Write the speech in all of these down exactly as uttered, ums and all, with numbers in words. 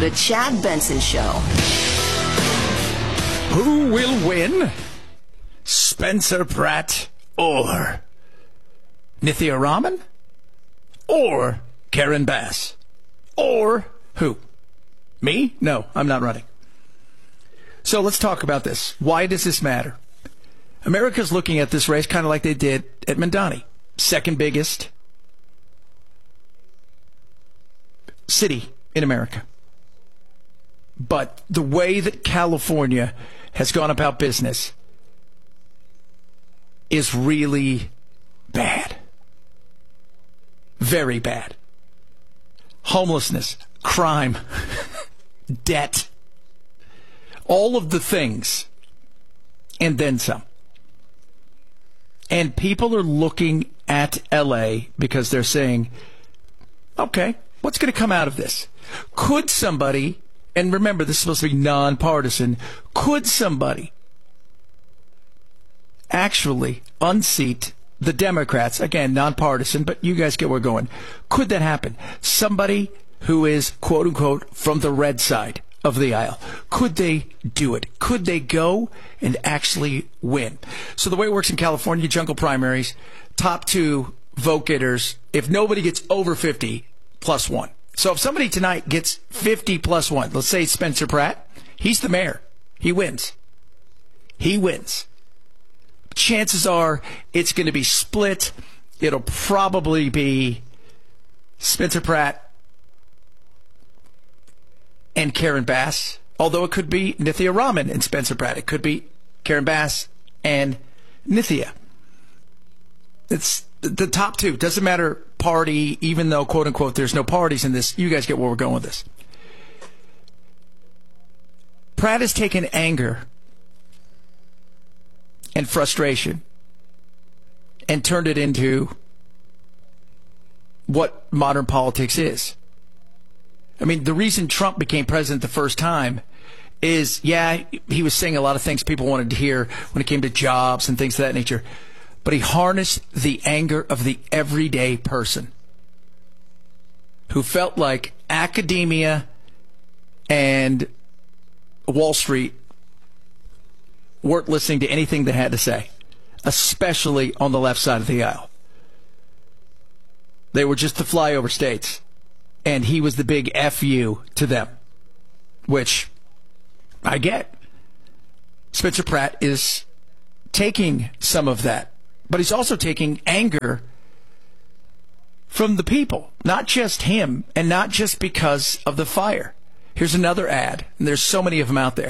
The Chad Benson Show. Who will win? Spencer Pratt or Nithya Raman? Or Karen Bass? Or who? Me? No, I'm not running. So let's talk about this. Why does this matter? America's looking at this race kind of like they did at Mamdani. Second biggest city in America. But the way that California has gone about business is really bad. Very bad. Homelessness, crime, debt, all of the things, and then some. And people are looking at L A because they're saying, okay, what's going to come out of this? Could somebody, and remember this is supposed to be nonpartisan, could somebody actually unseat the Democrats? Again, nonpartisan, but you guys get where we're going. Could that happen? Somebody who is, quote unquote, from the red side of the aisle. Could they do it? Could they go and actually win? So the way it works in California, jungle primaries, top two vote getters, if nobody gets over fifty, plus one. So if somebody tonight gets fifty plus one, let's say Spencer Pratt, he's the mayor. He wins. He wins. Chances are it's going to be split. It'll probably be Spencer Pratt and Karen Bass, although it could be Nithya Raman and Spencer Pratt. It could be Karen Bass and Nithya. It's the top two. Doesn't matter party, even though, quote unquote, there's no parties in this. You guys get where we're going with this. Pratt has taken anger and frustration and turned it into what modern politics is. I mean, the reason Trump became president the first time is, yeah, he was saying a lot of things people wanted to hear when it came to jobs and things of that nature. But he harnessed the anger of the everyday person who felt like academia and Wall Street weren't listening to anything they had to say, especially on the left side of the aisle. They were just the flyover states. And he was the big F you to them, which I get. Spencer Pratt is taking some of that, but he's also taking anger from the people, not just him, and not just because of the fire. Here's another ad, and there's so many of them out there.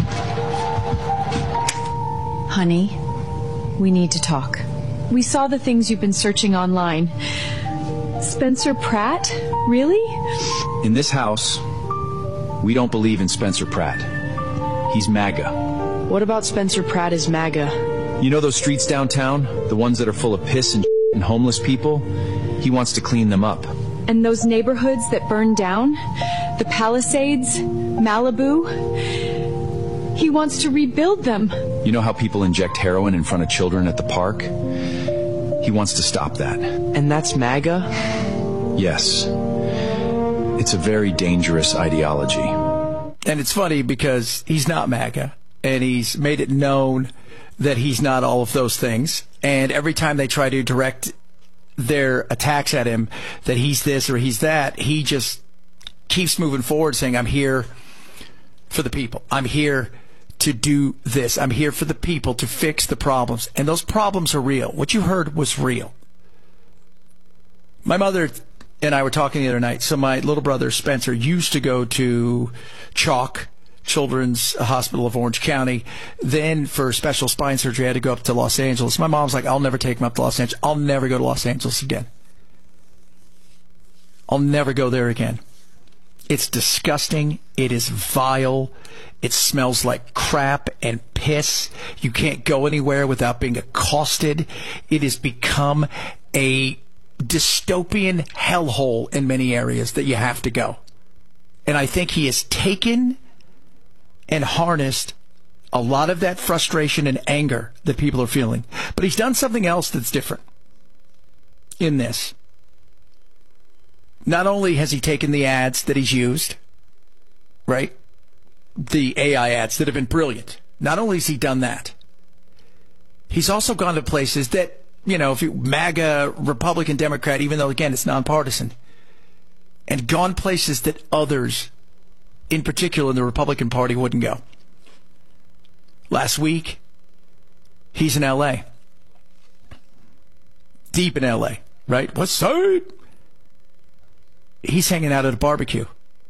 Honey, we need to talk. We saw the things you've been searching online. Spencer Pratt? Really? In this house, we don't believe in Spencer Pratt. He's MAGA. What about Spencer Pratt is MAGA? You know those streets downtown? The ones that are full of piss and and homeless people? He wants to clean them up. And those neighborhoods that burned down? The Palisades? Malibu? He wants to rebuild them. You know how people inject heroin in front of children at the park? He wants to stop that. And that's MAGA? Yes. It's a very dangerous ideology. And it's funny because he's not MAGA, and he's made it known that he's not all of those things. And every time they try to direct their attacks at him that he's this or he's that, he just keeps moving forward saying, I'm here for the people. I'm here to do this. I'm here for the people to fix the problems. And those problems are real. What you heard was real. My mother and I were talking the other night. So my little brother, Spencer, used to go to Chalk Children's Hospital of Orange County. Then for special spine surgery, I had to go up to Los Angeles. My mom's like, I'll never take him up to Los Angeles. I'll never go to Los Angeles again. I'll never go there again. It's disgusting. It is vile. It smells like crap and piss. You can't go anywhere without being accosted. It has become a dystopian hellhole in many areas that you have to go. And I think he has taken and harnessed a lot of that frustration and anger that people are feeling. But he's done something else that's different in this. Not only has he taken the ads that he's used right? The A I ads that have been brilliant. Not only has he done that, he's also gone to places that, you know, if you MAGA, Republican, Democrat, even though, again, it's nonpartisan, and gone places that others, in particular in the Republican Party, wouldn't go. Last week, he's in L A. Deep in L A, right? West Side. He's hanging out at a barbecue.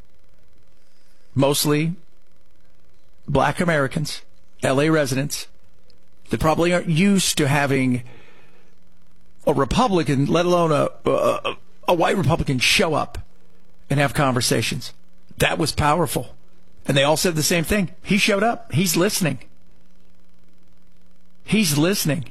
Mostly black Americans, L A residents, that probably aren't used to having a Republican, let alone a, a, a white Republican, show up and have conversations. That was powerful. And they all said the same thing. He showed up. He's listening. He's listening.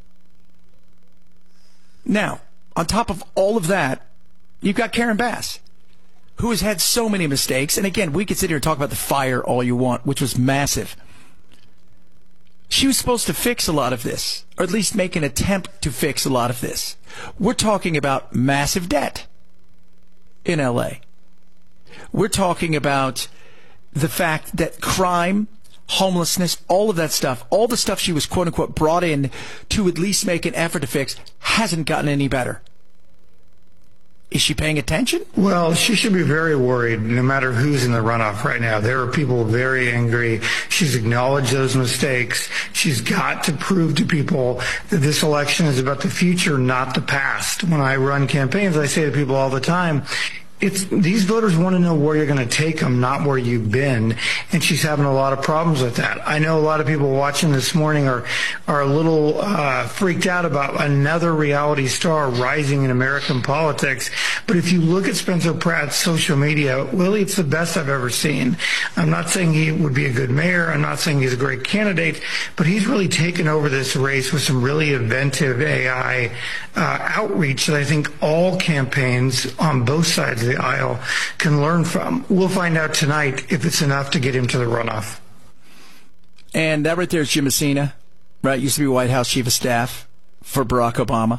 Now, on top of all of that, you've got Karen Bass, who has had so many mistakes. And again, we could sit here and talk about the fire all you want, which was massive. She was supposed to fix a lot of this, or at least make an attempt to fix a lot of this. We're talking about massive debt in L A. We're talking about the fact that crime, homelessness, all of that stuff, all the stuff she was quote-unquote brought in to at least make an effort to fix, hasn't gotten any better. Is she paying attention? Well, she should be very worried no matter who's in the runoff right now. There are people very angry. She's acknowledged those mistakes. She's got to prove to people that this election is about the future, not the past. When I run campaigns, I say to people all the time, It's these voters want to know where you're going to take them, not where you've been, and she's having a lot of problems with that. I know a lot of people watching this morning are are a little uh, freaked out about another reality star rising in American politics, but if you look at Spencer Pratt's social media, Willie, it's the best I've ever seen. I'm not saying he would be a good mayor. I'm not saying he's a great candidate, but he's really taken over this race with some really inventive A I uh, outreach that I think all campaigns on both sides of the aisle can learn from. We'll find out tonight if it's enough to get him to the runoff. And that right there is Jim Messina, right? Used to be White House Chief of Staff for Barack Obama.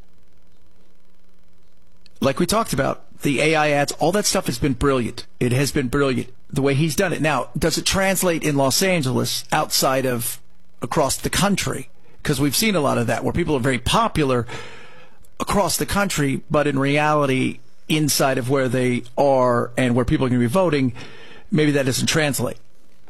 Like we talked about, the A I ads, all that stuff has been brilliant. It has been brilliant the way he's done it. Now, does it translate in Los Angeles outside of across the country? Because we've seen a lot of that where people are very popular across the country, but in reality, inside of where they are and where people are going to be voting, maybe that doesn't translate.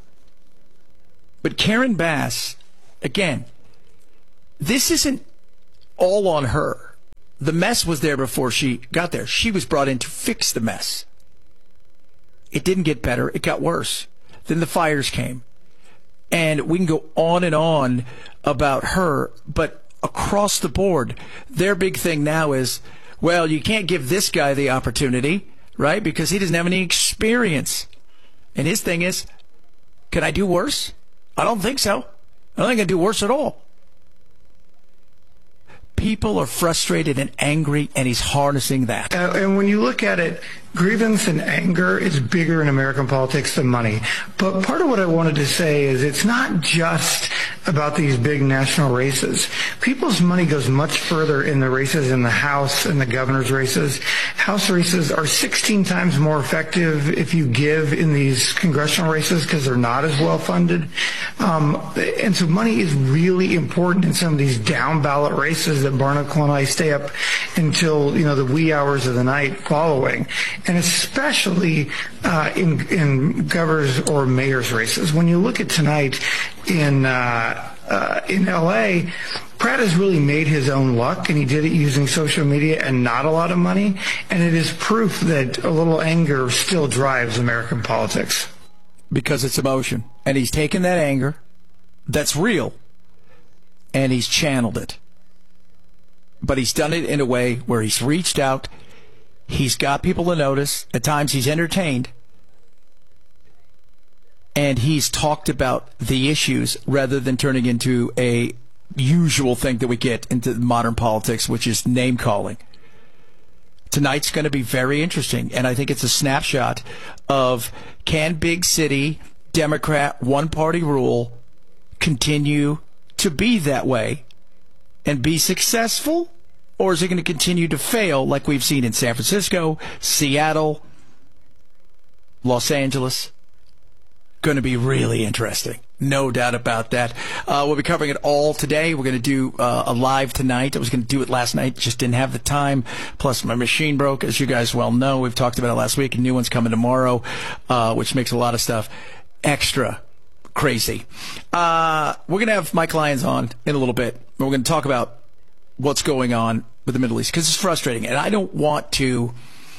But Karen Bass, again, this isn't all on her. The mess was there before she got there. She was brought in to fix the mess. It didn't get better. It got worse. Then the fires came. And we can go on and on about her, but across the board, their big thing now is, well, you can't give this guy the opportunity, right? Because he doesn't have any experience. And his thing is, can I do worse? I don't think so. I don't think I can do worse at all. People are frustrated and angry, and he's harnessing that. Uh, and when you look at it, grievance and anger is bigger in American politics than money. But part of what I wanted to say is it's not just about these big national races. People's money goes much further in the races in the House and the governor's races. House races are sixteen times more effective if you give in these congressional races because they're not as well funded. Um, and so money is really important in some of these down ballot races that Barnacle and I stay up until, you know, the wee hours of the night following. And especially uh, in, in governor's or mayor's races. When you look at tonight in uh, uh, in L A, Pratt has really made his own luck, and he did it using social media and not a lot of money. And it is proof that a little anger still drives American politics. Because it's emotion. And he's taken that anger that's real, and he's channeled it. But he's done it in a way where he's reached out. He's got people to notice. At times he's entertained. And he's talked about the issues rather than turning into a usual thing that we get into modern politics, which is name-calling. Tonight's going to be very interesting, and I think it's a snapshot of, can big city, Democrat, one-party rule continue to be that way and be successful? Or is it going to continue to fail like we've seen in San Francisco, Seattle, Los Angeles, going to be really interesting. No doubt about that. Uh, we'll be covering it all today. We're going to do uh, a live tonight. I was going to do it last night, just didn't have the time. Plus, my machine broke, as you guys well know. We've talked about it last week. A new one's coming tomorrow, uh, which makes a lot of stuff extra crazy. Uh, we're going to have Mike Lyons on in a little bit. We're going to talk about what's going on with the Middle East, because it's frustrating. And I don't want to...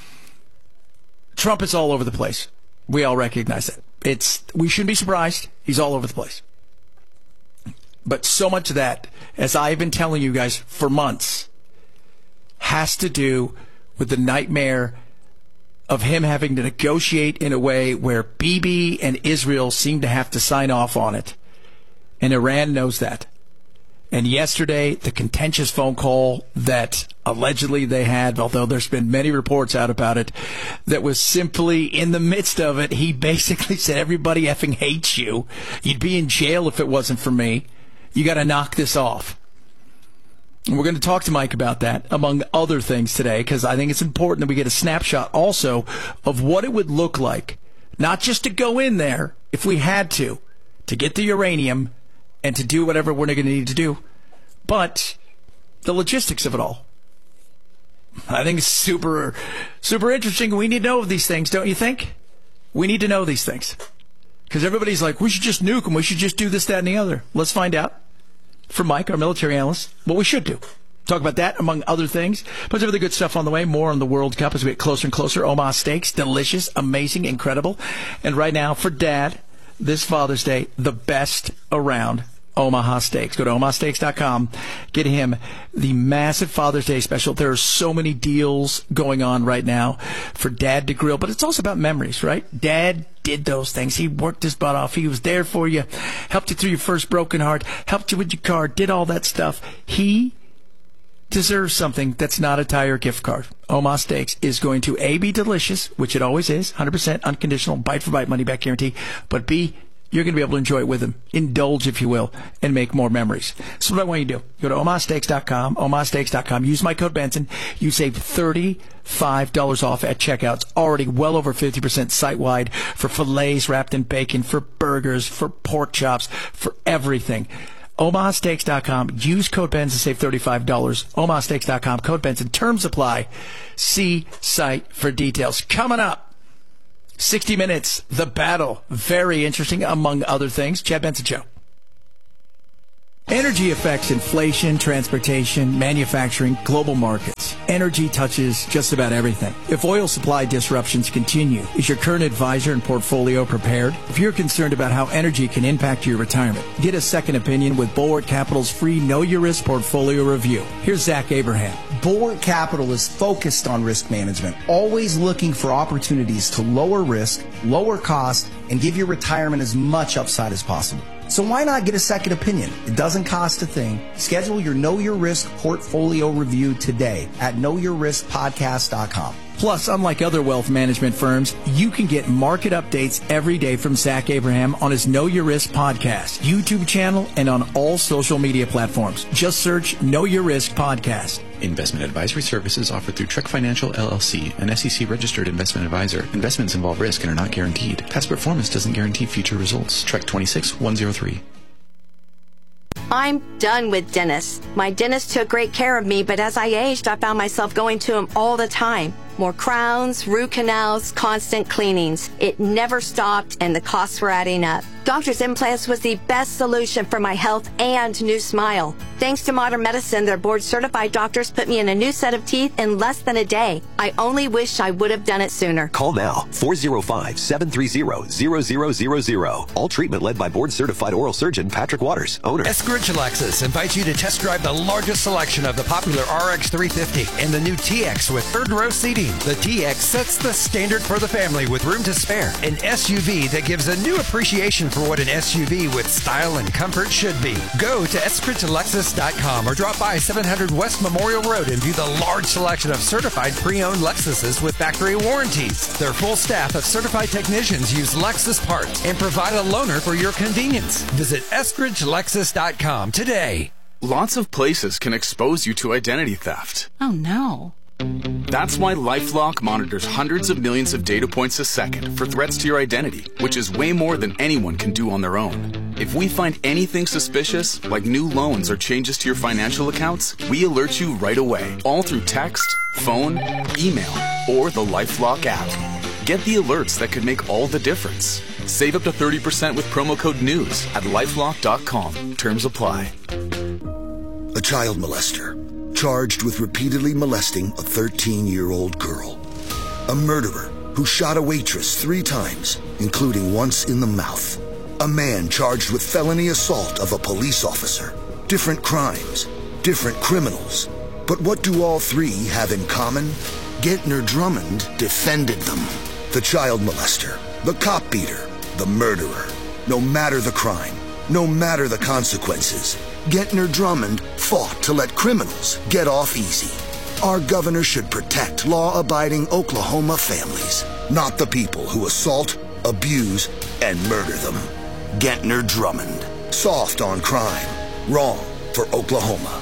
Trump is all over the place. We all recognize it. It's we shouldn't be surprised. He's all over the place. But so much of that, as I've been telling you guys for months, has to do with the nightmare of him having to negotiate in a way where Bibi and Israel seem to have to sign off on it. And Iran knows that. And yesterday, the contentious phone call that allegedly they had, although there's been many reports out about it, that was simply in the midst of it, he basically said, everybody effing hates you. You'd be in jail if it wasn't for me. You got to knock this off. And we're going to talk to Mike about that, among other things today, because I think it's important that we get a snapshot also of what it would look like, not just to go in there, if we had to, to get the uranium and to do whatever we're going to need to do, but the logistics of it all. I think it's super, super interesting. We need to know these things, don't you think? We need to know these things. Because everybody's like, we should just nuke them. We should just do this, that, and the other. Let's find out from Mike, our military analyst, what we should do. Talk about that, among other things. Bunch of other good stuff on the way. More on the World Cup as we get closer and closer. Omaha Steaks, delicious, amazing, incredible. And right now, for Dad, this Father's Day, the best around, Omaha Steaks. Go to omaha steaks dot com. Get him the massive Father's Day special. There are so many deals going on right now for Dad to grill, but it's also about memories, right? Dad did those things. He worked his butt off. He was there for you, helped you through your first broken heart, helped you with your car, did all that stuff. He deserves something that's not a tire gift card. Omaha Steaks is going to A, be delicious, which it always is, one hundred percent unconditional, bite for bite, money back guarantee, but B, you're going to be able to enjoy it with them. Indulge, if you will, and make more memories. So what I want you to do, go to omaha steaks dot com, omaha steaks dot com, use my code Benson. You save thirty-five dollars off at checkout. It's already well over fifty percent site-wide for fillets wrapped in bacon, for burgers, for pork chops, for everything. omaha steaks dot com. Use code Benson, save thirty-five dollars. omaha steaks dot com, code Benson. Terms apply. See site for details. Coming up, sixty minutes, the battle. Very interesting, among other things. Chad Benson Show. Energy affects inflation, transportation, manufacturing, global markets. Energy touches just about everything. If oil supply disruptions continue, is your current advisor and portfolio prepared? If you're concerned about how energy can impact your retirement, get a second opinion with Bulwark Capital's free Know Your Risk portfolio review. Here's Zach Abraham. Bulwark Capital is focused on risk management, always looking for opportunities to lower risk, lower cost, and give your retirement as much upside as possible. So why not get a second opinion? It doesn't cost a thing. Schedule your Know Your Risk portfolio review today at know your risk podcast dot com. Plus, unlike other wealth management firms, you can get market updates every day from Zach Abraham on his Know Your Risk podcast, YouTube channel, and on all social media platforms. Just search Know Your Risk Podcast. Investment advisory services offered through Trek Financial, L L C, an S E C-registered investment advisor. Investments involve risk and are not guaranteed. Past performance doesn't guarantee future results. Trek twenty-six one oh three. I'm done with dentists. My dentist took great care of me, but as I aged, I found myself going to him all the time. More crowns, root canals, constant cleanings. It never stopped, and the costs were adding up. Doctor's Implants was the best solution for my health and new smile. Thanks to modern medicine, their board-certified doctors put me in a new set of teeth in less than a day. I only wish I would have done it sooner. Call now, four oh five, seven three zero, zero zero zero zero. All treatment led by board-certified oral surgeon Patrick Waters, owner. Eskridge Lexus invites you to test drive the largest selection of the popular R X three fifty and the new T X with third-row seating. The T X sets the standard for the family with room to spare. An S U V that gives a new appreciation for what an S U V with style and comfort should be. Go to eskridge lexus dot com or drop by seven hundred West Memorial Road and view the large selection of certified pre-owned Lexuses with factory warranties. Their full staff of certified technicians use Lexus parts and provide a loaner for your convenience. Visit eskridge lexus dot com today. Lots of places can expose you to identity theft. Oh no. That's why LifeLock monitors hundreds of millions of data points a second for threats to your identity, which is way more than anyone can do on their own. If we find anything suspicious, like new loans or changes to your financial accounts, we alert you right away, all through text, phone, email, or the LifeLock app. Get the alerts that could make all the difference. Save up to thirty percent with promo code NEWS at lifelock dot com. Terms apply. A child molester, charged with repeatedly molesting a thirteen-year-old girl. A murderer who shot a waitress three times, including once in the mouth. A man charged with felony assault of a police officer. Different crimes, different criminals. But what do all three have in common? Gentner Drummond defended them. The child molester, the cop beater, the murderer. No matter the crime, no matter the consequences, Gentner Drummond fought to let criminals get off easy. Our governor should protect law-abiding Oklahoma families, not the people who assault, abuse, and murder them. Gentner Drummond. Soft on crime. Wrong for Oklahoma.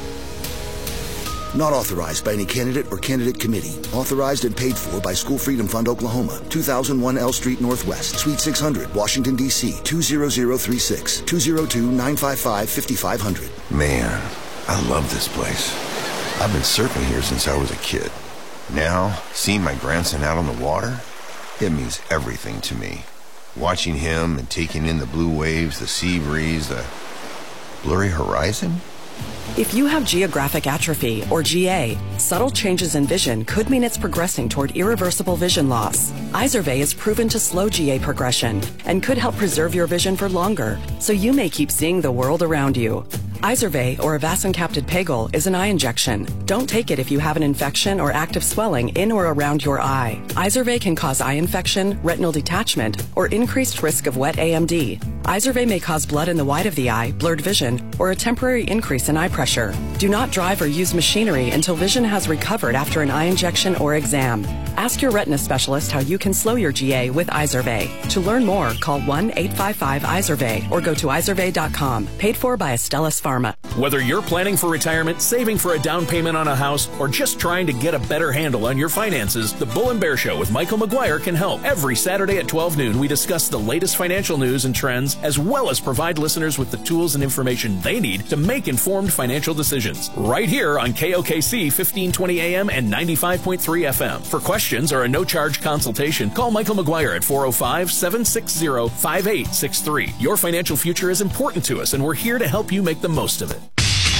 Not authorized by any candidate or candidate committee. Authorized and paid for by School Freedom Fund, Oklahoma. two thousand one L Street Northwest, Suite six hundred, Washington, D C two zero zero three six, two zero two, nine five five, five five zero zero. Man, I love this place. I've been surfing here since I was a kid. Now, seeing my grandson out on the water, it means everything to me. Watching him and taking in the blue waves, the sea breeze, the blurry horizon. If you have geographic atrophy, or G A, subtle changes in vision could mean it's progressing toward irreversible vision loss. Izervay is proven to slow G A progression and could help preserve your vision for longer, so you may keep seeing the world around you. Izervay, or avacincaptad pegol, is an eye injection. Don't take it if you have an infection or active swelling in or around your eye. Izervay can cause eye infection, retinal detachment, or increased risk of wet A M D. Izervay may cause blood in the white of the eye, blurred vision, or a temporary increase in eye pressure. Do not drive or use machinery until vision has recovered after an eye injection or exam. Ask your retina specialist how you can slow your G A with Izervay. To learn more, call one eight five five Izervay or go to izervay dot com. Paid for by Astellas Pharma. Whether you're planning for retirement, saving for a down payment on a house, or just trying to get a better handle on your finances, the Bull and Bear Show with Michael McGuire can help. Every Saturday at twelve noon, we discuss the latest financial news and trends, as well as provide listeners with the tools and information they need to make informed financial decisions. Right here on K O K C fifteen twenty A M and ninety-five point three F M. For questions or a no-charge consultation, call Michael McGuire at four oh five, seven six zero, five eight six three. Your financial future is important to us, and we're here to help you make the most of it.